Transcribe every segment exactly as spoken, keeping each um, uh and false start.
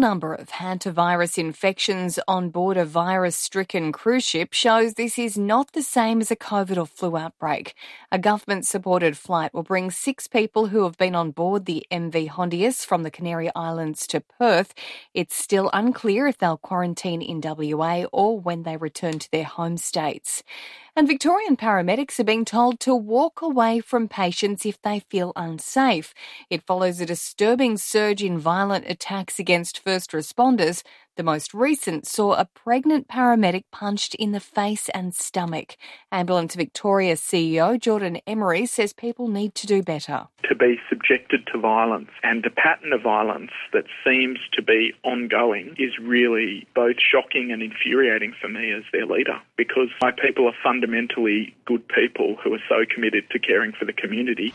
number of hantavirus infections on board a virus-stricken cruise ship shows this is not the same as a COVID or flu outbreak. A government-supported flight will bring six people who have been on board the M V Hondius from the Canary Islands to Perth. It's still unclear if they'll quarantine in W A or when they return to their home states. And Victorian paramedics are being told to walk away from patients if they feel unsafe. It follows a disturbing surge in violent attacks against first responders. The most recent saw a pregnant paramedic punched in the face and stomach. Ambulance Victoria C E O Jordan Emery says people need to do better. To be subjected to violence and a pattern of violence that seems to be ongoing is really both shocking and infuriating for me as their leader, because my people are fundamentally good people who are so committed to caring for the community.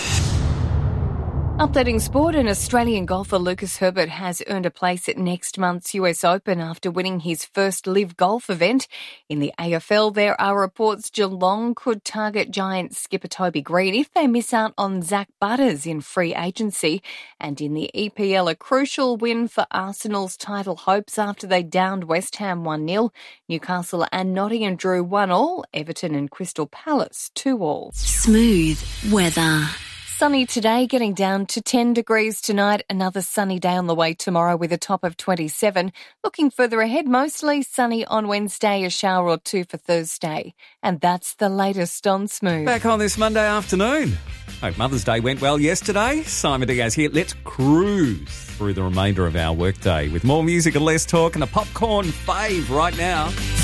Updating sport, and Australian golfer Lucas Herbert has earned a place at next month's U S Open after winning his first live golf event. In the A F L, there are reports Geelong could target Giants skipper Toby Green if they miss out on Zach Butters in free agency. And in the E P L, a crucial win for Arsenal's title hopes after they downed West Ham one nil. Newcastle and Nottingham drew one all. Everton and Crystal Palace two all. Smooth weather. Sunny today, getting down to ten degrees tonight. Another sunny day on the way tomorrow with a top of twenty-seven. Looking further ahead, mostly sunny on Wednesday, a shower or two for Thursday. And that's the latest on Smooth. Back on this Monday afternoon. Hope Mother's Day went well yesterday. Simon Diaz here. Let's cruise through the remainder of our workday with more music and less talk and a popcorn fave right now.